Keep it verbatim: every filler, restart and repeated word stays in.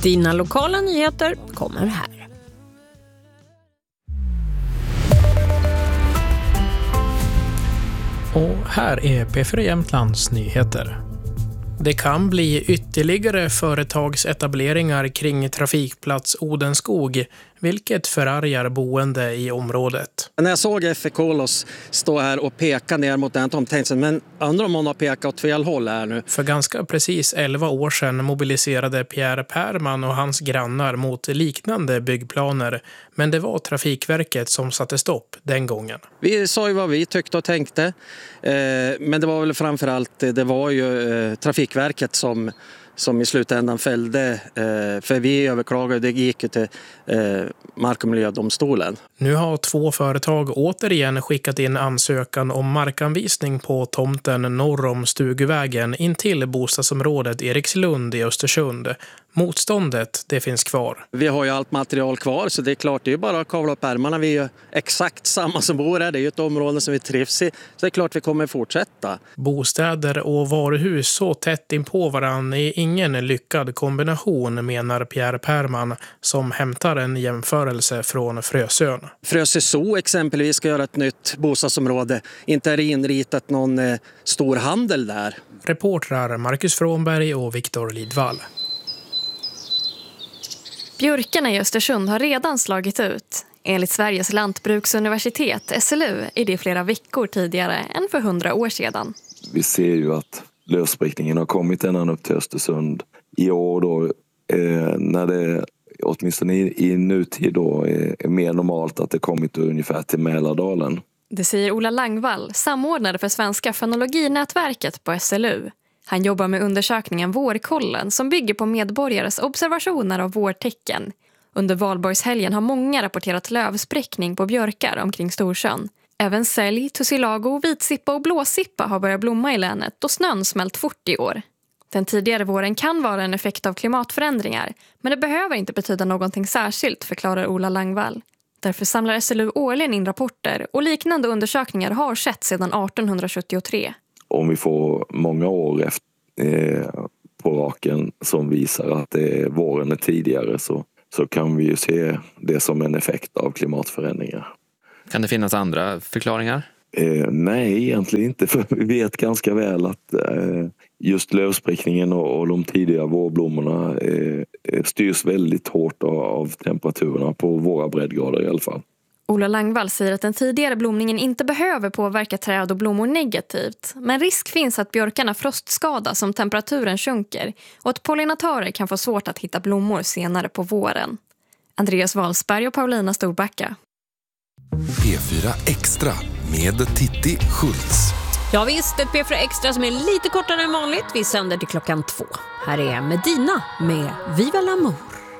Dina lokala nyheter kommer här. Och här är P fyra Jämtlands nyheter. Det kan bli ytterligare företagsetableringar kring trafikplats Odenskog, vilket förargar boende i området. När jag såg F E Kolos stå här och peka ner mot den tomtänkten, men undrar om hon har pekat åt fel håll här nu. För ganska precis elva år sedan mobiliserade Pierre Perman och hans grannar mot liknande byggplaner, men det var Trafikverket som satte stopp den gången. Vi sa ju vad vi tyckte och tänkte, eh, men det var väl framförallt det var ju eh, Trafikverket som som i slutändan fällde, eh, för vi överklagade, det gick ju till eh, Mark- och miljödomstolen. Nu har två företag återigen skickat in ansökan om markanvisning på tomten norr om Stugvägen in till bostadsområdet Erikslund i Östersund. Motståndet, det finns kvar. Vi har ju allt material kvar, så det är klart, det är bara att kavla upp ärmarna. Vi är ju exakt samma som bor här, det är ju ett område som vi trivs i, så det är klart vi kommer fortsätta. Bostäder och varuhus så tätt in på varann är ingen lyckad kombination, menar Pierre Perman som hämtar en jämförelse från Frösön. Frösö Zoo exempelvis ska göra ett nytt bostadsområde. Inte är det inritat någon eh, stor handel där. Reportrar Marcus Frånberg och Viktor Lidvall. Björkarna i Östersund har redan slagit ut. Enligt Sveriges lantbruksuniversitet, S L U, är det flera veckor tidigare än för hundra år sedan. Vi ser ju att lövspräckningen har kommit ända upp till Östersund. I år då, eh, när det åtminstone i, i nutid då, är, är mer normalt att det kommit ungefär till Mälardalen. Det säger Ola Langvall, samordnare för Svenska fenologinätverket på S L U. Han jobbar med undersökningen Vårkollen som bygger på medborgares observationer av vårtecken. Under valborgshelgen har många rapporterat lövspräckning på björkar omkring Storsjön. Även sälj, tussilago, vitsippa och blåsippa har börjat blomma i länet då snön smält fort i år. Den tidigare våren kan vara en effekt av klimatförändringar, men det behöver inte betyda någonting särskilt, förklarar Ola Langvall. Därför samlar S L U årligen in rapporter och liknande undersökningar har skett sedan arton sjuttiotre. Om vi får många år efter, eh, på raken som visar att det är våren är tidigare så, så kan vi ju se det som en effekt av klimatförändringar. Kan det finnas andra förklaringar? Eh, nej, egentligen inte. För vi vet ganska väl att eh, just lövspräckningen och, och de tidiga vårblommorna eh, styrs väldigt hårt av, av temperaturerna på våra breddgrader i alla fall. Ola Langvall säger att den tidigare blomningen inte behöver påverka träd och blommor negativt. Men risk finns att björkarna frostskadas om temperaturen sjunker och att pollinatörer kan få svårt att hitta blommor senare på våren. Andreas Wahlsberg och Paulina Storbacka. P fyra Extra med Titti Schultz. Ja visst, ett P fyra Extra som är lite kortare än vanligt. Vi sänder till klockan två. Här är Medina med Viva l'Amour.